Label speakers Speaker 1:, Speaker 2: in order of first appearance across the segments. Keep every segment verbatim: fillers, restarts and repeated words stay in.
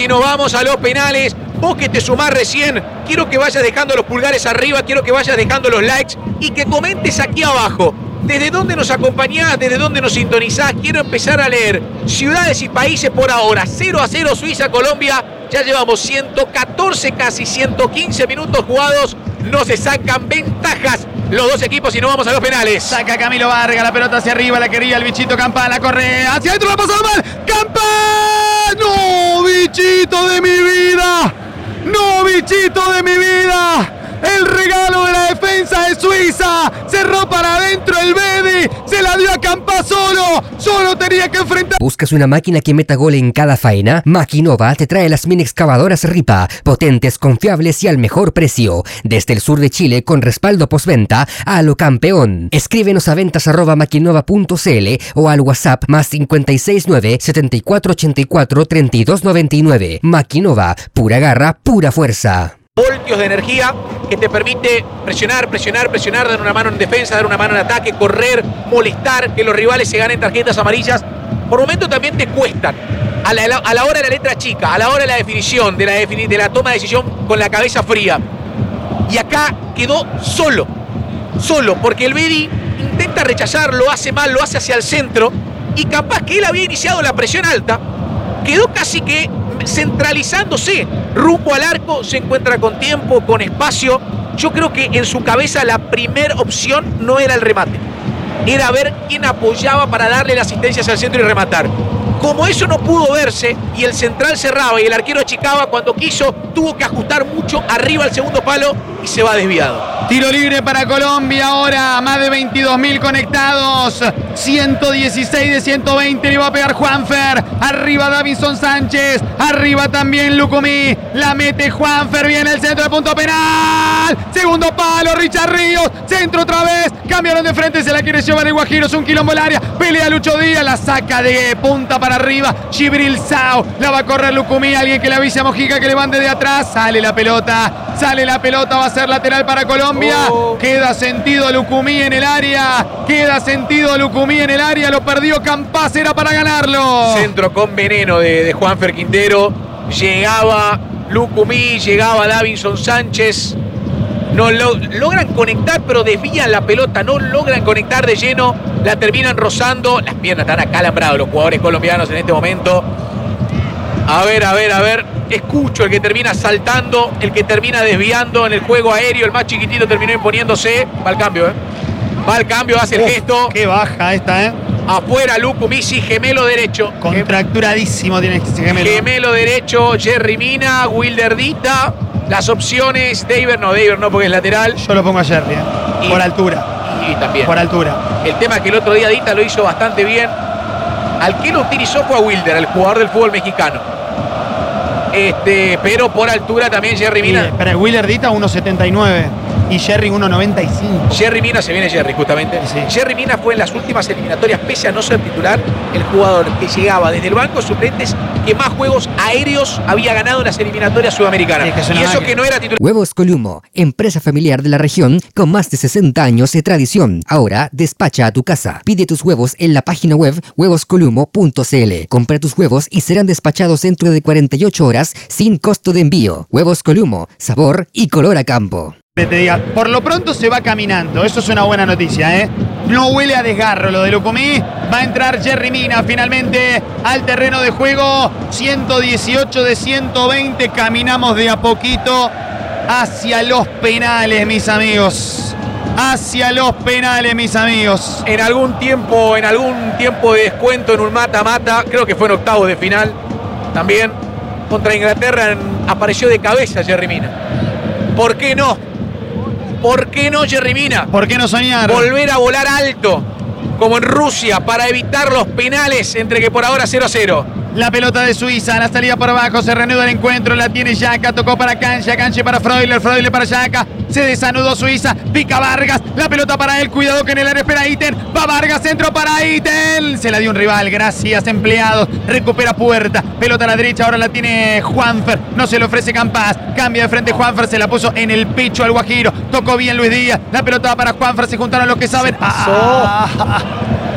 Speaker 1: y nos vamos a los penales. Vos que te sumás recién, quiero que vayas dejando los pulgares arriba, quiero que vayas dejando los likes y que comentes aquí abajo. ¿Desde dónde nos acompañás? ¿Desde dónde nos sintonizás? Quiero empezar a leer ciudades y países por ahora. cero a cero Suiza, Colombia. Ya llevamos ciento catorce, casi ciento quince minutos jugados. No se sacan ventajas los dos equipos y nos vamos a los penales.
Speaker 2: Saca Camilo Vargas, la pelota hacia arriba, la quería el bichito Campá, la corre hacia adentro, la pasó mal. ¡Campá! ¡No, bichito de mi vida! ¡No, bichito de mi vida! El regalo de la defensa de Suiza. Cerró para adentro el Bedi. Se la dio a Campá solo. Solo tenía que enfrentar.
Speaker 3: ¿Buscas una máquina que meta gol en cada faena? Maquinova te trae las mini excavadoras Ripa. Potentes, confiables y al mejor precio. Desde el sur de Chile con respaldo postventa a lo campeón. Escríbenos a ventas arroba maquinova punto cl o al WhatsApp más cinco seis nueve, siete cuatro ocho cuatro, tres dos nueve nueve. Maquinova, pura garra, pura fuerza.
Speaker 1: Voltios de energía que te permite presionar, presionar, presionar, dar una mano en defensa, dar una mano en ataque, correr, molestar, que los rivales se ganen tarjetas amarillas. Por momentos también te cuestan. A la, a la hora de la letra chica, a la hora de la definición, de la, defini de la toma de decisión con la cabeza fría. Y acá quedó solo, solo, porque el Bedi intenta rechazar, lo hace mal, lo hace hacia el centro. Y capaz que él había iniciado la presión alta, quedó casi que centralizándose rumbo al arco, se encuentra con tiempo, con espacio. Yo creo que en su cabeza la primera opción no era el remate, era ver quién apoyaba para darle la asistencia hacia el centro y rematar. Como eso no pudo verse y el central cerraba y el arquero achicaba cuando quiso, tuvo que ajustar mucho arriba al segundo palo y se va desviado.
Speaker 2: Tiro libre para Colombia ahora, más de veintidós mil conectados, ciento dieciséis de ciento veinte, le va a pegar Juanfer, arriba Davinson Sánchez, arriba también Lucumí, la mete Juanfer, viene el centro de punto penal, segundo palo, Richard Ríos, centro otra vez, cambiaron de frente, se la quiere llevar el Guajiro, es un quilombo al área, pelea Lucho Díaz, la saca de punta para arriba, Gibril Sao, la va a correr Lucumí, alguien que le avise a Mojica que le van desde atrás, sale la pelota, sale la pelota, va a ser lateral para Colombia. Oh. Queda sentido Lucumí en el área, queda sentido Lucumí en el área, lo perdió Campás, era para ganarlo.
Speaker 1: Centro con veneno de, de Juanfer Quintero, llegaba Lucumí, llegaba Davinson Sánchez, no lo, logran conectar pero desvían la pelota, no logran conectar de lleno, la terminan rozando, las piernas están acalambrados los jugadores colombianos en este momento. A ver, a ver, a ver, escucho el que termina saltando, el que termina desviando en el juego aéreo, el más chiquitito terminó imponiéndose. Va al cambio, ¿eh? Va al cambio, hace el oh, gesto.
Speaker 2: Qué baja esta, ¿eh?
Speaker 1: Afuera Lucumí, gemelo derecho.
Speaker 2: Contracturadísimo tiene ese gemelo.
Speaker 1: Gemelo derecho, Jerry Mina, Wilderdita. Las opciones, David no, David no porque es lateral.
Speaker 2: Yo lo pongo a Jerry, ¿eh? Y, por altura.
Speaker 1: Y, y también.
Speaker 2: Por altura.
Speaker 1: El tema es que el otro día Dita lo hizo bastante bien. Al que lo utilizó fue a Wilder, el jugador del fútbol mexicano. Este, pero por altura también Jerry Mina.
Speaker 2: Pero Willer Dita uno setenta y nueve y Jerry uno noventa y cinco.
Speaker 1: Jerry Mina, se viene Jerry justamente.
Speaker 2: Sí.
Speaker 1: Jerry Mina fue en las últimas eliminatorias, pese a no ser titular, el jugador que llegaba desde el banco de suplentes que más juegos aéreos había ganado en las eliminatorias sudamericanas. Sí, que y eso que... que no era titular.
Speaker 3: Huevos Columo, empresa familiar de la región con más de sesenta años de tradición. Ahora despacha a tu casa. Pide tus huevos en la página web huevos columo punto cl. Compra tus huevos y serán despachados dentro de cuarenta y ocho horas sin costo de envío. Huevos Columo, sabor y color a campo.
Speaker 2: Te diga, por lo pronto se va caminando, eso es una buena noticia, ¿eh? No huele a desgarro lo de Lucumí, va a entrar Jerry Mina finalmente al terreno de juego, ciento dieciocho de ciento veinte, caminamos de a poquito hacia los penales, mis amigos. Hacia los penales, mis amigos.
Speaker 1: En algún tiempo, en algún tiempo de descuento en un mata-mata, creo que fue en octavos de final, también, contra Inglaterra en, apareció de cabeza Jerry Mina. ¿Por qué no? ¿Por qué no, Jerry Mina?
Speaker 2: ¿Por qué no soñar?
Speaker 1: Volver a volar alto, como en Rusia, para evitar los penales, entre que por ahora cero a cero.
Speaker 2: La pelota de Suiza, la salida por abajo, se reanuda el encuentro, la tiene Xhaka, tocó para Cancha, Cancha para Freuler, Freuler para Xhaka, se desanudó Suiza, pica Vargas, la pelota para él, cuidado que en el área espera Iten, va Vargas, centro para Iten, se la dio un rival, gracias empleados, recupera Puerta, pelota a la derecha, ahora la tiene Juanfer, no se le ofrece Campás, cambia de frente Juanfer, se la puso en el pecho al Guajiro, tocó bien Luis Díaz, la pelota va para Juanfer, se juntaron los que saben.
Speaker 1: Ah,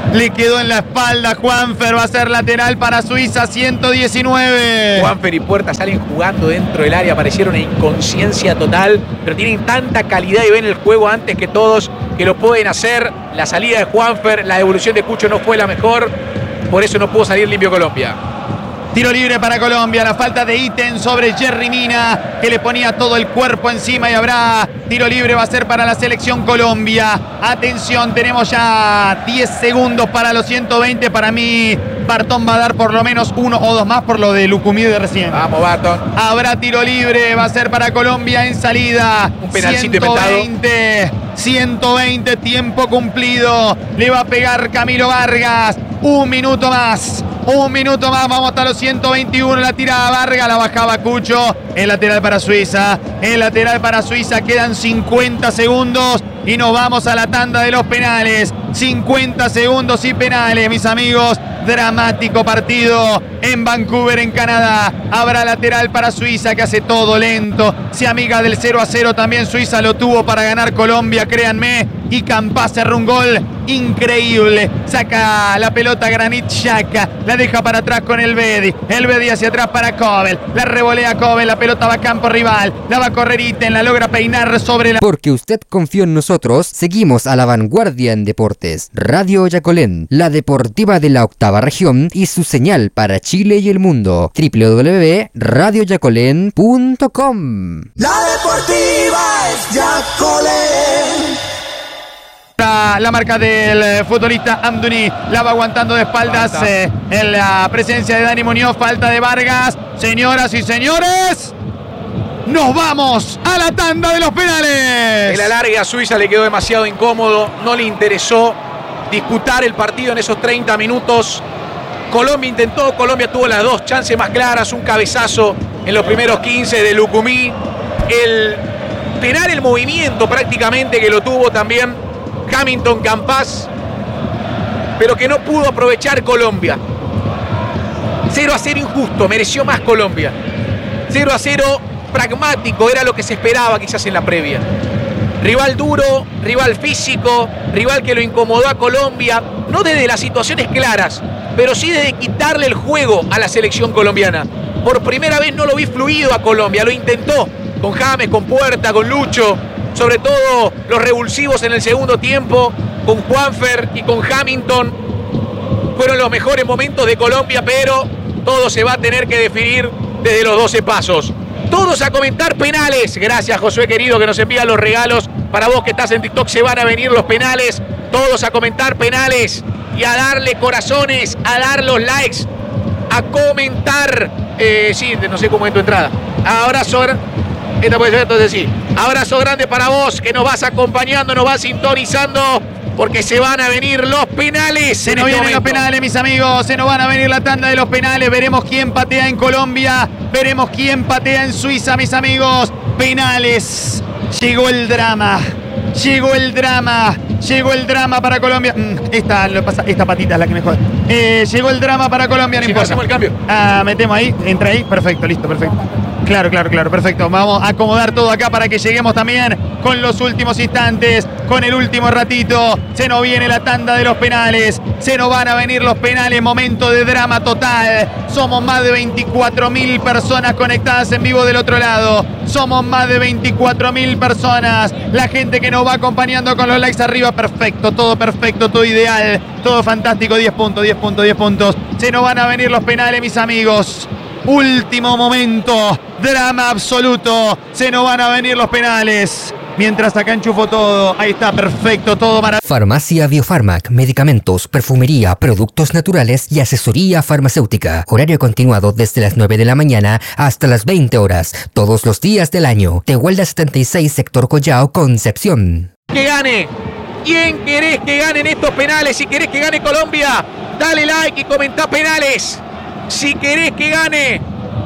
Speaker 2: Le quedó en la espalda. Juanfer va a ser lateral para Suiza, ciento diecinueve.
Speaker 1: Juanfer y Puerta salen jugando dentro del área, parecieron en inconsciencia total, pero tienen tanta calidad y ven el juego antes que todos que lo pueden hacer. La salida de Juanfer, la devolución de Cucho no fue la mejor, por eso no pudo salir limpio Colombia.
Speaker 2: Tiro libre para Colombia, la falta de ítem sobre Jerry Mina, que le ponía todo el cuerpo encima y habrá tiro libre, va a ser para la selección Colombia. Atención, tenemos ya diez segundos para los ciento veinte. Para mí, Bartón va a dar por lo menos uno o dos más por lo de Lucumí de recién.
Speaker 1: Vamos, Bartón.
Speaker 2: Habrá tiro libre, va a ser para Colombia en salida.
Speaker 1: Un penalcito
Speaker 2: ciento veinte, ciento veinte, tiempo cumplido. Le va a pegar Camilo Vargas. Un minuto más. Un minuto más, vamos hasta los ciento veintiuno. La tirada Vargas, la bajaba Cucho. El lateral para Suiza. El lateral para Suiza. Quedan cincuenta segundos y nos vamos a la tanda de los penales. cincuenta segundos y penales, mis amigos. Dramático partido en Vancouver, en Canadá. Habrá lateral para Suiza, que hace todo lento. Se amiga del cero a cero. También Suiza lo tuvo para ganar Colombia, créanme. Y Campás cerró un gol increíble. Saca la pelota Granit Xhaka. La deja para atrás con el Bedi. El Bedi hacia atrás para Kobel. La revolea Kobel. La pelota va a campo rival. La va a correr Itten. La logra peinar sobre la...
Speaker 3: Porque usted confió en nosotros, seguimos a la vanguardia en deportes. Radio Yacolén, la deportiva de la octava región y su señal para Chile y el mundo. doble u doble u doble u punto radio yacolén punto com.
Speaker 4: La deportiva es Yacolén.
Speaker 2: La marca del futbolista Amdouni, la va aguantando de espaldas eh, en la presencia de Dani Muñoz. Falta de Vargas. Señoras y señores, nos vamos a la tanda de los penales.
Speaker 1: En la larga, a Suiza le quedó demasiado incómodo, no le interesó disputar el partido en esos treinta minutos. Colombia intentó, Colombia tuvo las dos chances más claras, un cabezazo en los primeros quince de Lucumí, el penal, el movimiento prácticamente que lo tuvo también Hamilton Campás, pero que no pudo aprovechar Colombia. cero a cero injusto, mereció más Colombia. cero a cero pragmático, era lo que se esperaba quizás en la previa. Rival duro, rival físico, rival que lo incomodó a Colombia, no desde las situaciones claras, pero sí desde quitarle el juego a la selección colombiana. Por primera vez no lo vi fluido a Colombia, lo intentó con James, con Puerta, con Lucho, sobre todo los revulsivos en el segundo tiempo, con Juanfer y con Hamilton. Fueron los mejores momentos de Colombia, pero todo se va a tener que definir desde los doce pasos. Todos a comentar penales. Gracias, Josué querido, que nos envía los regalos. Para vos que estás en TikTok, se van a venir los penales. Todos a comentar penales y a darle corazones, a dar los likes, a comentar. Eh, sí, no sé cómo es tu entrada. Abrazo grande. Esta puede ser, entonces sí. Abrazo grande para vos, que nos vas acompañando, nos vas sintonizando, porque se van a venir los penales.
Speaker 2: Se nos vienen los penales, mis amigos. Se nos van a venir la tanda de los penales. Veremos quién patea en Colombia. Veremos quién patea en Suiza, mis amigos. Penales. Llegó el drama. Llegó el drama. Llegó el drama para Colombia. Esta, lo pasa, esta patita es la que me jode. Eh, llegó el drama para Colombia, no
Speaker 1: si
Speaker 2: importa.
Speaker 1: hacemos el cambio.
Speaker 2: Ah, metemos ahí, entra ahí. Perfecto, listo, perfecto. Claro, claro, claro, perfecto. Vamos a acomodar todo acá para que lleguemos también con los últimos instantes, con el último ratito. Se nos viene la tanda de los penales. Se nos van a venir los penales. Momento de drama total. Somos más de veinticuatro mil personas conectadas en vivo del otro lado. Somos más de veinticuatro mil personas. La gente que nos va acompañando con los likes arriba. Perfecto, todo perfecto, todo ideal. Todo fantástico. diez puntos, diez puntos, diez puntos. Se nos van a venir los penales, mis amigos. Último momento, drama absoluto, se nos van a venir los penales. Mientras acá enchufo todo, ahí está, perfecto, todo maravilloso.
Speaker 3: Farmacia Biofarmac, medicamentos, perfumería, productos naturales y asesoría farmacéutica. Horario continuado desde las nueve de la mañana hasta las veinte horas, todos los días del año. Tehuelda setenta y seis, sector Collao, Concepción.
Speaker 1: Que gane. ¿Quién querés que gane en estos penales? Si querés que gane Colombia, dale like y comentá penales. Si querés que gane,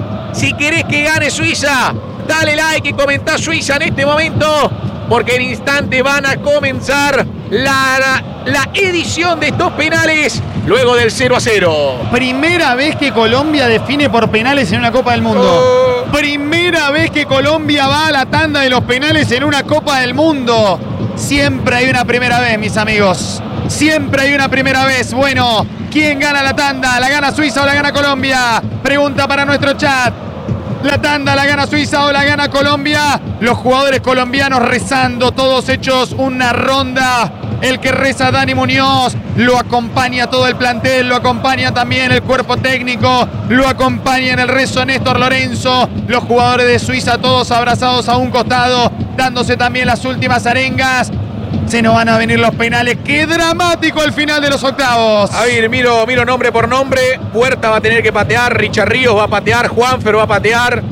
Speaker 1: si querés que gane Suiza, dale like y comentá Suiza en este momento, porque en instante van a comenzar la, la, la edición de estos penales luego del cero a cero.
Speaker 2: Primera vez que Colombia define por penales en una Copa del Mundo. Oh. Primera vez que Colombia va a la tanda de los penales en una Copa del Mundo. Siempre hay una primera vez, mis amigos. Siempre hay una primera vez. Bueno, ¿quién gana la tanda? ¿La gana Suiza o la gana Colombia? Pregunta para nuestro chat. ¿La tanda la gana Suiza o la gana Colombia? Los jugadores colombianos rezando, todos hechos una ronda. El que reza Dani Muñoz, lo acompaña todo el plantel, lo acompaña también el cuerpo técnico, lo acompaña en el rezo Néstor Lorenzo, los jugadores de Suiza todos abrazados a un costado, dándose también las últimas arengas. Se nos van a venir los penales. ¡Qué dramático el final de los octavos!
Speaker 1: A ver, miro, miro nombre por nombre. Puerta va a tener que patear, Richard Ríos va a patear, Juanfer va a patear.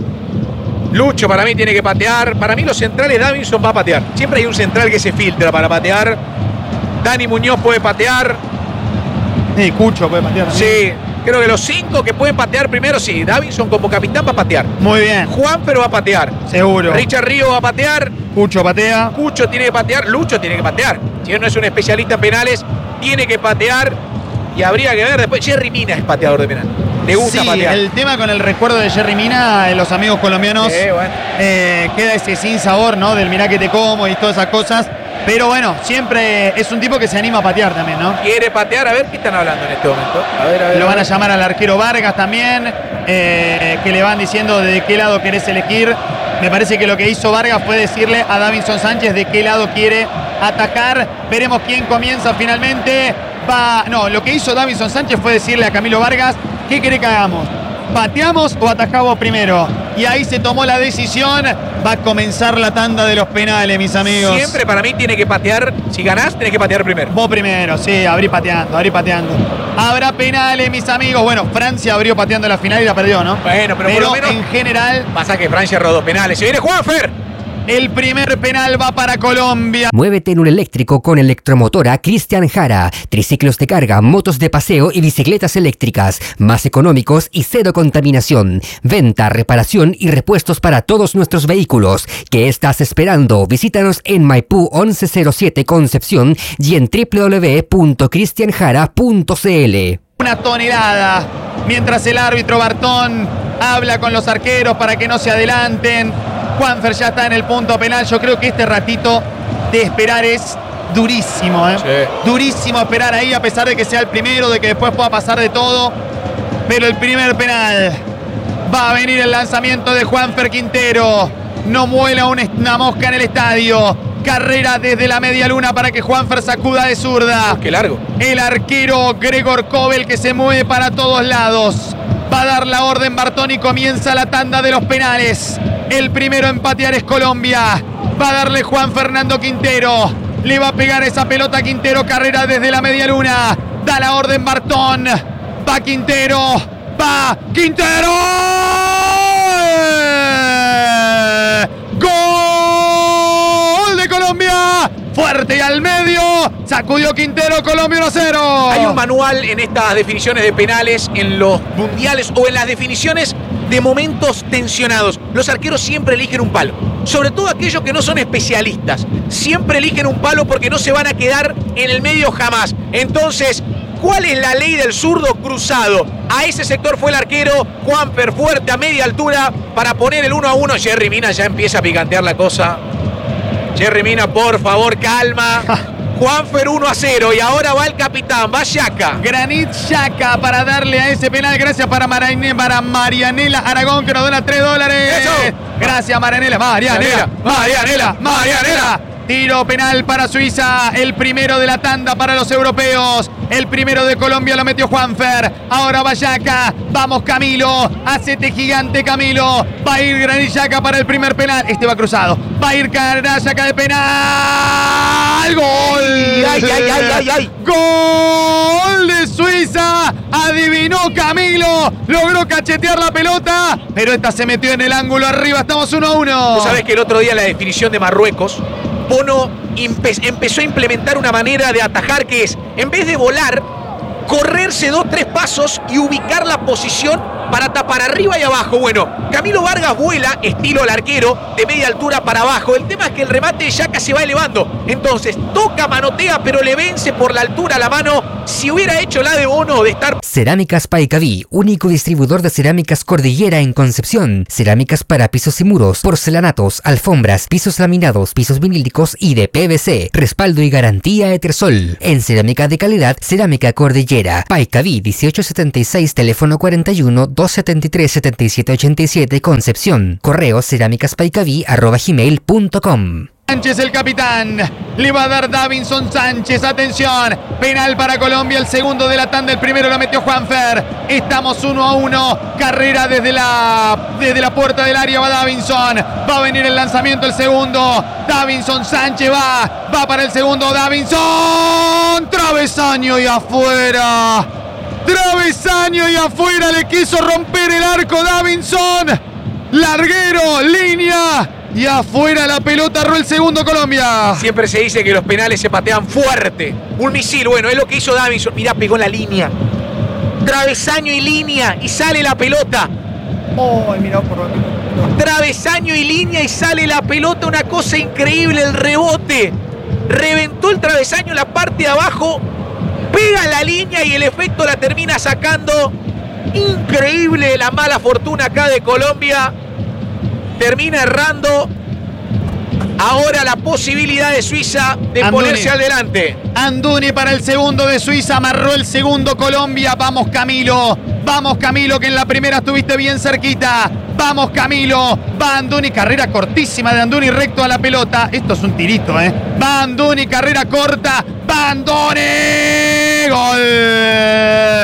Speaker 1: Lucho para mí tiene que patear. Para mí los centrales, Davinson va a patear. Siempre hay un central que se filtra para patear. Dani Muñoz puede patear.
Speaker 2: Sí, Cucho puede patear también.
Speaker 1: Sí, creo que los cinco que pueden patear primero, sí. Davinson como capitán va a patear.
Speaker 2: Muy bien.
Speaker 1: Juanfer va a patear.
Speaker 2: Seguro.
Speaker 1: Richard Ríos va a patear.
Speaker 2: Cucho patea.
Speaker 1: Cucho tiene que patear. Lucho tiene que patear. Si él no es un especialista en penales, tiene que patear. Y habría que ver después. Jerry Mina es pateador de penal. Le gusta
Speaker 2: sí,
Speaker 1: patear.
Speaker 2: El tema con el recuerdo de Jerry Mina, eh, los amigos colombianos,
Speaker 1: Sí, bueno.
Speaker 2: eh, queda ese sin sabor, ¿no? Del mirá que te como y todas esas cosas. Pero bueno, siempre es un tipo que se anima a patear también, ¿no?
Speaker 1: Quiere patear. A ver qué están hablando en este momento. A ver, a ver.
Speaker 2: Lo
Speaker 1: a
Speaker 2: van a
Speaker 1: ver.
Speaker 2: llamar al arquero Vargas también, eh, que le van diciendo de qué lado querés elegir. Me parece que lo que hizo Vargas fue decirle a Davinson Sánchez de qué lado quiere atacar. Veremos quién comienza finalmente. Va, no, lo que hizo Davinson Sánchez fue decirle a Camilo Vargas, ¿qué quiere que hagamos? ¿Pateamos o atacamos primero? Y ahí se tomó la decisión. Va a comenzar la tanda de los penales, mis amigos.
Speaker 1: Siempre para mí tiene que patear. Si ganás, tenés que patear primero.
Speaker 2: Vos primero, sí, abrí pateando, abrí pateando. Habrá penales, mis amigos. Bueno, Francia abrió pateando la final y la perdió, ¿no?
Speaker 1: Bueno, pero, por lo menos
Speaker 2: en general,
Speaker 1: pasa que Francia rodó penales. Se viene Juanfer.
Speaker 2: el primer penal va para Colombia.
Speaker 3: Muévete en un eléctrico con Electromotora Cristian Jara. Triciclos de carga, motos de paseo y bicicletas eléctricas. Más económicos y cero contaminación. Venta, reparación y repuestos para todos nuestros vehículos. ¿Qué estás esperando? Visítanos en Maipú once cero siete Concepción y en w w w punto cristian jara punto c l.
Speaker 2: Una tonelada. Mientras el árbitro Bartón habla con los arqueros para que no se adelanten. Juanfer ya está en el punto penal. Yo creo que este ratito de esperar es durísimo, ¿eh?
Speaker 1: Sí.
Speaker 2: Durísimo esperar ahí, a pesar de que sea el primero, de que después pueda pasar de todo. Pero el primer penal va a venir el lanzamiento de Juanfer Quintero. No muela una mosca en el estadio. Carrera desde la media luna para que Juanfer sacuda de zurda.
Speaker 1: Qué largo.
Speaker 2: El arquero Gregor Kobel, que se mueve para todos lados. Va a dar la orden Bartón y comienza la tanda de los penales. El primero en patear es Colombia. Va a darle Juan Fernando Quintero. Le va a pegar esa pelota a Quintero. Carrera desde la media luna. Da la orden Bartón. Va Quintero. Va Quintero. ¡Gol de Colombia! Fuerte y al medio. Sacudió Quintero. Colombia uno a cero.
Speaker 1: Hay un manual en estas definiciones de penales, en los mundiales o en las definiciones de momentos tensionados. Los arqueros siempre eligen un palo. Sobre todo aquellos que no son especialistas. Siempre eligen un palo porque no se van a quedar en el medio jamás. Entonces, ¿cuál es la ley del zurdo cruzado? A ese sector fue el arquero Juanfer, fuerte a media altura para poner el uno a uno. Jerry Mina ya empieza a picantear la cosa. Jerry Mina, por favor, calma. Juanfer uno a cero y ahora va el capitán, va Xhaka.
Speaker 2: Granit Xhaka para darle a ese penal. Gracias para, Marane, para Marianela Aragón, que nos dona tres dólares.
Speaker 1: Eso.
Speaker 2: Gracias, Marianela. Marianela, Marianela, Marianela. Tiro penal para Suiza. El primero de la tanda para los europeos. El primero de Colombia lo metió Juanfer. Ahora va Xhaka. Vamos, Camilo. Hacete gigante, Camilo. Va a ir Granit Xhaka para el primer penal. Este va cruzado. Va a ir Granit Xhaka de penal. ¡Gol!
Speaker 1: Ay, ay, ay, ay, ay.
Speaker 2: ¡Gol de Suiza! Adivinó Camilo. Logró cachetear la pelota. Pero esta se metió en el ángulo arriba. Estamos uno a uno.
Speaker 1: Vos sabés que el otro día en la definición de Marruecos, Bono empe- empezó a implementar una manera de atajar que es, en vez de volar, correrse dos, tres pasos y ubicar la posición para tapar arriba y abajo. Bueno, Camilo Vargas vuela, estilo al arquero, de media altura para abajo. El tema es que el remate ya casi va elevando. Entonces, toca, manotea, pero le vence por la altura la mano. Si hubiera hecho la de Bono de estar...
Speaker 3: Cerámicas Paicaví, único distribuidor de cerámicas Cordillera en Concepción. Cerámicas para pisos y muros, porcelanatos, alfombras, pisos laminados, pisos vinílicos y de P V C. Respaldo y garantía Etersol. En cerámica de calidad, Cerámica Cordillera. Paicaví dieciocho setenta y seis, teléfono cuarenta y uno, doscientos setenta y tres, setenta y siete ochenta y siete, Concepción. Correo cerámicaspaicaví arroba gmail punto com.
Speaker 2: Sánchez, el capitán, le va a dar Davinson Sánchez, atención, penal para Colombia, el segundo de la tanda, el primero lo metió Juanfer, estamos uno a uno, carrera desde la, desde la puerta del área, va Davinson, va a venir el lanzamiento, el segundo, Davinson Sánchez va, va para el segundo, Davinson, travesaño y afuera, travesaño y afuera, le quiso romper el arco Davinson, larguero, línea. Y afuera la pelota, erró el segundo Colombia.
Speaker 1: Siempre se dice que los penales se patean fuerte. Un misil, bueno, es lo que hizo Davinson. Mirá, pegó en la línea. Travesaño y línea y sale la pelota.
Speaker 2: Oh, mirá por lo que...
Speaker 1: Travesaño y línea y sale la pelota. Una cosa increíble, el rebote. Reventó el travesaño, la parte de abajo. Pega la línea y el efecto la termina sacando. Increíble la mala fortuna acá de Colombia. Termina errando. Ahora la posibilidad de Suiza de
Speaker 2: Anduni.
Speaker 1: ponerse al delante.
Speaker 2: Anduni para el segundo de Suiza. Amarró el segundo Colombia. Vamos Camilo. Vamos Camilo, que en la primera estuviste bien cerquita. Vamos Camilo. Va Anduni. Carrera cortísima de Anduni recto a la pelota. Esto es un tirito, ¿eh? Va Anduni. Carrera corta. Va Anduni. Gol.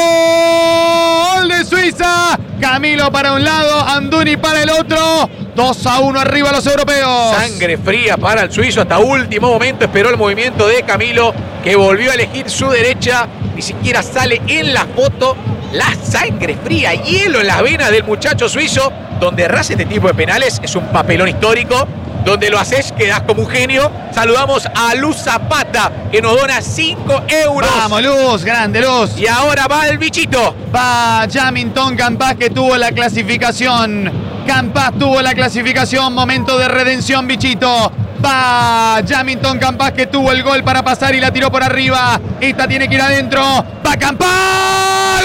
Speaker 2: Gol de Suiza. Camilo para un lado, Anduni para el otro. dos a uno arriba los europeos.
Speaker 1: Sangre fría para el suizo. Hasta último momento esperó el movimiento de Camilo, que volvió a elegir su derecha. Ni siquiera sale en la foto. La sangre fría, hielo en las venas del muchacho suizo. Donde erras este tipo de penales es un papelón histórico. Donde lo haces, quedás como un genio. Saludamos a Luz Zapata, que nos dona cinco euros.
Speaker 2: Vamos, Luz, grande Luz.
Speaker 1: Y ahora va el bichito.
Speaker 2: Va Jamington Campas, que tuvo la clasificación. Campas tuvo la clasificación. Momento de redención, bichito. Va Jamington Campas, que tuvo el gol para pasar y la tiró por arriba. Esta tiene que ir adentro. Va Campas.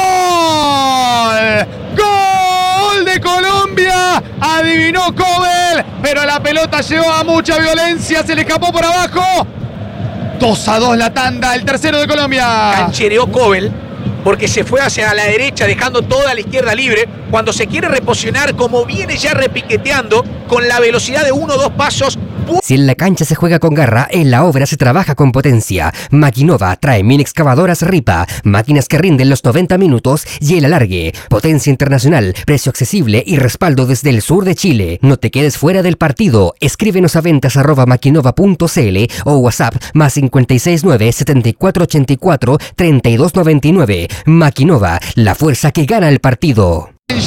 Speaker 2: ¡Gol! ¡Gol de Colombia! Adivinó Cobel, pero la pelota llegó a mucha violencia. Se le escapó por abajo. dos a dos la tanda, el tercero de Colombia.
Speaker 1: Canchereó Cobel porque se fue hacia la derecha dejando toda la izquierda libre. Cuando se quiere reposicionar, como viene ya repiqueteando con la velocidad de uno o dos pasos.
Speaker 3: Si en la cancha se juega con garra, en la obra se trabaja con potencia. Maquinova trae mini excavadoras Ripa, máquinas que rinden los noventa minutos y el alargue. Potencia internacional, precio accesible y respaldo desde el sur de Chile. No te quedes fuera del partido. Escríbenos a ventas arroba maquinova punto cl o WhatsApp más cinco seis nueve, setenta y cuatro ochenta y cuatro, treinta y dos noventa y nueve. Maquinova, la fuerza que gana el partido.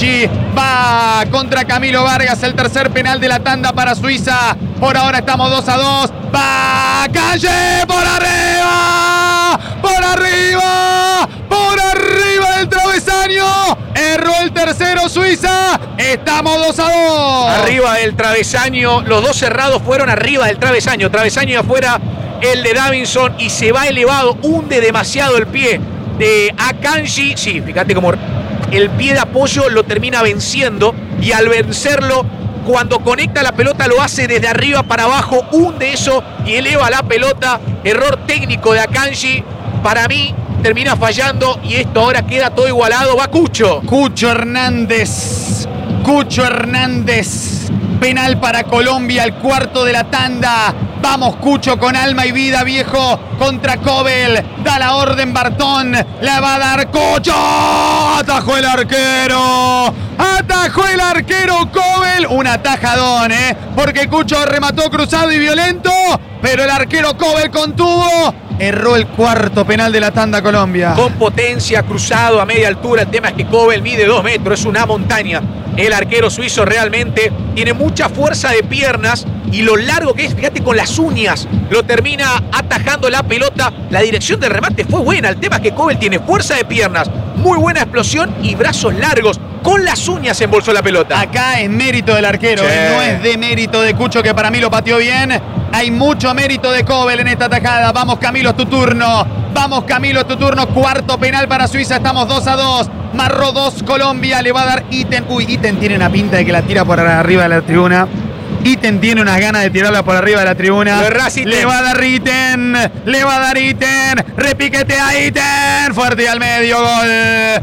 Speaker 2: Va contra Camilo Vargas, el tercer penal de la tanda para Suiza. Por ahora estamos dos a dos. Va Calle por arriba, por arriba, por arriba del travesaño. Erró el tercero Suiza. Estamos dos a dos.
Speaker 1: Arriba del travesaño, los dos cerrados fueron arriba del travesaño. Travesaño afuera el de Davinson y se va elevado, hunde demasiado el pie de Akanji. Sí, fíjate cómo el pie de apoyo lo termina venciendo y al vencerlo, cuando conecta la pelota lo hace desde arriba para abajo, hunde eso y eleva la pelota. Error técnico de Akanji. Para mí termina fallando y esto ahora queda todo igualado. Va Cucho.
Speaker 2: Cucho Hernández. Cucho Hernández. Penal para Colombia, el cuarto de la tanda. Vamos Cucho con alma y vida, viejo, contra Cobel. Da la orden Bartón, la va a dar Cucho. Atajó el arquero. Atajó el arquero Cobel. Un atajadón, ¿eh? Porque Cucho remató cruzado y violento, pero el arquero Cobel contuvo. Erró el cuarto penal de la tanda Colombia.
Speaker 1: Con potencia, cruzado a media altura. El tema es que Cobel mide dos metros, es una montaña. El arquero suizo realmente tiene mucha fuerza de piernas y lo largo que es, fíjate, con las uñas lo termina atajando la pelota. La dirección del remate fue buena. El tema es que Cobel tiene fuerza de piernas, muy buena explosión y brazos largos. Con las uñas embolsó la pelota.
Speaker 2: Acá es mérito del arquero,
Speaker 1: Sí.
Speaker 2: eh, no es de mérito de Cucho, que para mí lo pateó bien. Hay mucho mérito de Kobel en esta tajada. Vamos, Camilo, es tu turno. Vamos, Camilo, es tu turno. Cuarto penal para Suiza. Estamos dos a dos. Marró dos Colombia. Le va a dar Itten. Uy, Itten tiene una pinta de que la tira por arriba de la tribuna. Itten tiene unas ganas de tirarla por arriba de la tribuna.
Speaker 1: Lo errás, Itten.
Speaker 2: Le va a dar Itten. Le va a dar Itten. Repiquetea Itten. Fuerte y al medio. Gol.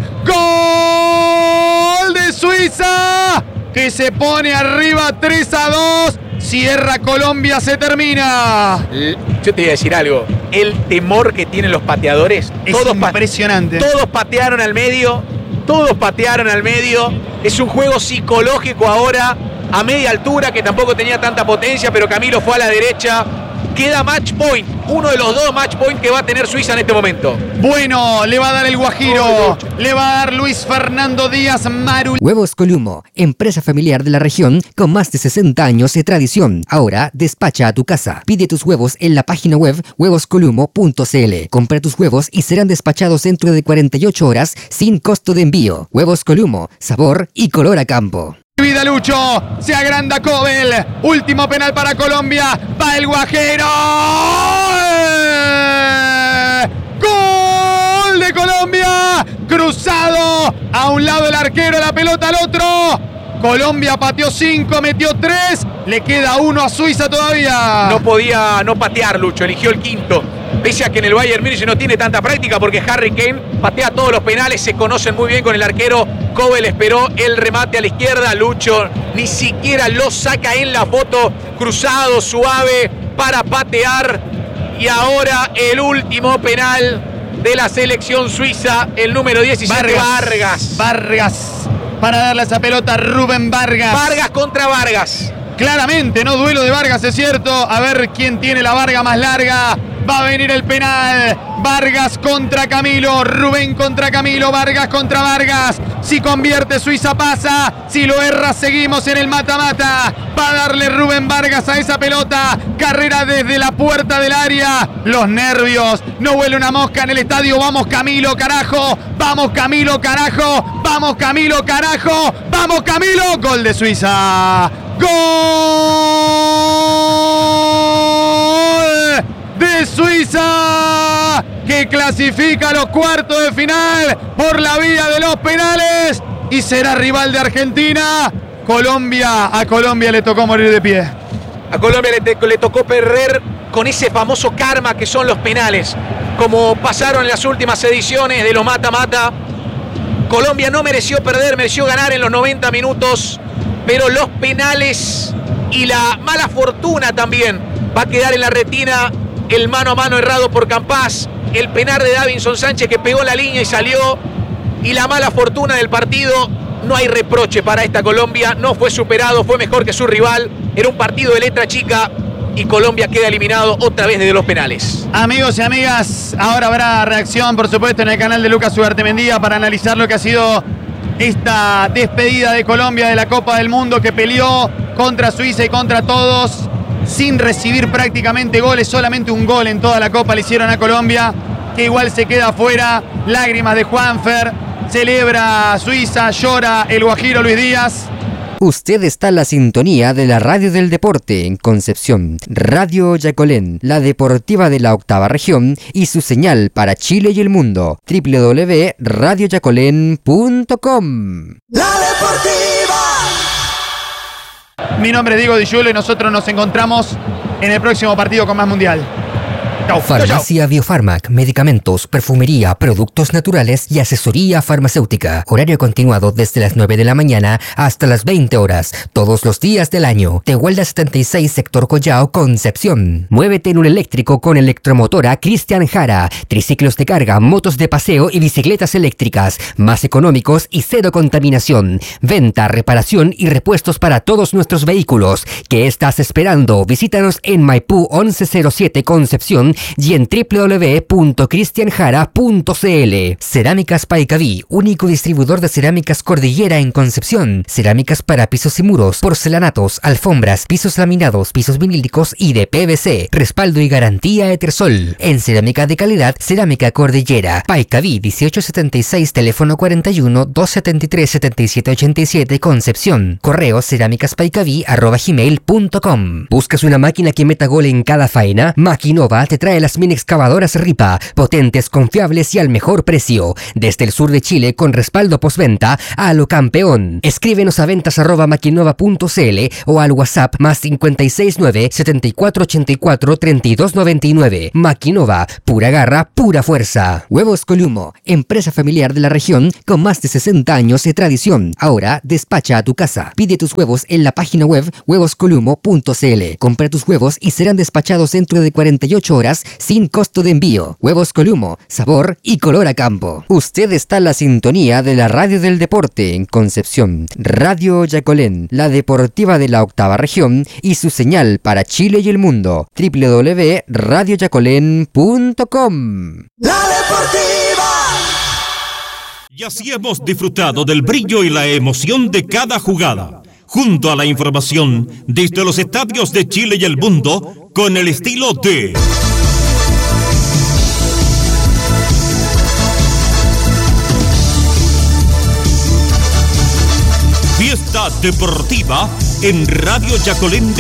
Speaker 2: Gol de Suiza, que se pone arriba tres a dos. Cierra Colombia, se termina.
Speaker 1: Yo te voy a decir algo. El temor que tienen los pateadores.
Speaker 2: Es
Speaker 1: todos pa-
Speaker 2: impresionante.
Speaker 1: Todos patearon al medio. Todos patearon al medio. Es un juego psicológico ahora. A media altura, que tampoco tenía tanta potencia, pero Camilo fue a la derecha. Queda match point. Uno de los dos match point que va a tener Suiza en este momento.
Speaker 2: Bueno, le va a dar el Guajiro. Le va a dar Luis Fernando Díaz Maru.
Speaker 3: Huevos Columo, empresa familiar de la región con más de sesenta años de tradición. Ahora despacha a tu casa. Pide tus huevos en la página web huevos columo punto c l. Compra tus huevos y serán despachados dentro de cuarenta y ocho horas sin costo de envío. Huevos Columo, sabor y color a campo.
Speaker 2: Vida Lucho, se agranda Kobel. Último penal para Colombia. Va el Guajiro. ¡Gol de Colombia! Cruzado. A un lado el arquero, la pelota al otro. Colombia pateó cinco, metió tres. Le queda uno a Suiza todavía.
Speaker 1: No podía no patear, Lucho. Eligió el quinto. Pese a que en el Bayern Múnich no tiene tanta práctica, porque Harry Kane patea todos los penales, se conocen muy bien con el arquero. Kobel esperó el remate a la izquierda. Lucho ni siquiera lo saca en la foto. Cruzado, suave, para patear. Y ahora el último penal de la selección suiza, el número diecisiete, Vargas.
Speaker 2: Vargas. Para darle esa pelota a Rubén Vargas.
Speaker 1: Vargas contra Vargas.
Speaker 2: Claramente, no duelo de Vargas, es cierto. A ver quién tiene la Varga más larga. Va a venir el penal. Vargas contra Camilo. Rubén contra Camilo. Vargas contra Vargas. Si convierte, Suiza pasa. Si lo erra, seguimos en el mata-mata. Va a darle Rubén Vargas a esa pelota. Carrera desde la puerta del área. Los nervios. No huele una mosca en el estadio. Vamos, Camilo, carajo. Vamos, Camilo, carajo. Vamos, Camilo, carajo. Vamos, Camilo. Gol de Suiza. ¡Gol de Suiza! Que clasifica a los cuartos de final por la vía de los penales y será rival de Argentina. Colombia, a Colombia le tocó morir de pie.
Speaker 1: A Colombia le, te- le tocó perder con ese famoso karma que son los penales. Como pasaron en las últimas ediciones de los mata-mata, Colombia no mereció perder, mereció ganar en los noventa minutos. Pero los penales y la mala fortuna también va a quedar en la retina. El mano a mano errado por Campás, el penal de Davinson Sánchez que pegó la línea y salió, y la mala fortuna del partido. No hay reproche para esta Colombia, no fue superado, fue mejor que su rival. Era un partido de letra chica y Colombia queda eliminado otra vez desde los penales.
Speaker 2: Amigos y amigas, ahora habrá reacción, por supuesto, en el canal de Lucas Ugartemendía para analizar lo que ha sido esta despedida de Colombia de la Copa del Mundo, que peleó contra Suiza y contra todos sin recibir prácticamente goles. Solamente un gol en toda la Copa le hicieron a Colombia, que igual se queda afuera. Lágrimas de Juanfer, celebra Suiza, llora el Guajiro Luis Díaz.
Speaker 3: Usted está en la sintonía de la Radio del Deporte en Concepción, Radio Yacolén, la deportiva de la octava región y su señal para Chile y el mundo, doble u doble u doble u punto radio yacolén punto com.
Speaker 4: La Deportiva.
Speaker 2: Mi nombre es Diego Di Giulio y nosotros nos encontramos en el próximo partido con Más Mundial. Chau.
Speaker 3: Farmacia Biofarmac, medicamentos, perfumería, productos naturales y asesoría farmacéutica. Horario continuado desde las nueve de la mañana hasta las veinte horas, todos los días del año. Tehuelda setenta y seis, sector Collao, Concepción. Muévete en un eléctrico con electromotora Cristian Jara. Triciclos de carga, motos de paseo y bicicletas eléctricas, más económicos y cero contaminación. Venta, reparación y repuestos para todos nuestros vehículos. ¿Qué estás esperando? Visítanos en Maipú once cero siete, Concepción, Concepción y en doble u doble u doble u punto cristian jara punto c l. Cerámicas Paicaví, único distribuidor de cerámicas Cordillera en Concepción. Cerámicas para pisos y muros, porcelanatos, alfombras, pisos laminados, pisos vinílicos y de P V C. Respaldo y garantía Etersol. En cerámica de calidad, Cerámica Cordillera. Paicaví dieciocho setenta y seis, teléfono cuarenta y uno, doscientos setenta y tres, setenta y siete ochenta y siete, Concepción. Correo cerámicaspaicaví arroba gmail punto com. ¿Buscas una máquina que meta gol en cada faena? Maquinova te trae las mini excavadoras Ripa, potentes, confiables y al mejor precio. Desde el sur de Chile con respaldo postventa a lo campeón. Escríbenos a ventas arroba maquinova punto c l o al WhatsApp más cincuenta y seis nueve, setenta y cuatro ochenta y cuatro, treinta y dos noventa y nueve. Maquinova, pura garra, pura fuerza. Huevos Columo, empresa familiar de la región con más de sesenta años de tradición. Ahora despacha a tu casa. Pide tus huevos en la página web huevos columo punto c l. Compra tus huevos y serán despachados dentro de cuarenta y ocho horas sin costo de envío. Huevos Columo, sabor y color a campo. Usted está en la sintonía de la radio del deporte en Concepción. Radio Yacolén, la deportiva de la octava región y su señal para Chile y el mundo. doble u doble u doble u punto radio yacolén punto com.
Speaker 4: La Deportiva.
Speaker 5: Y así hemos disfrutado del brillo y la emoción de cada jugada, junto a la información desde los estadios de Chile y el mundo, con el estilo de Fiesta Deportiva en Radio Yacolén de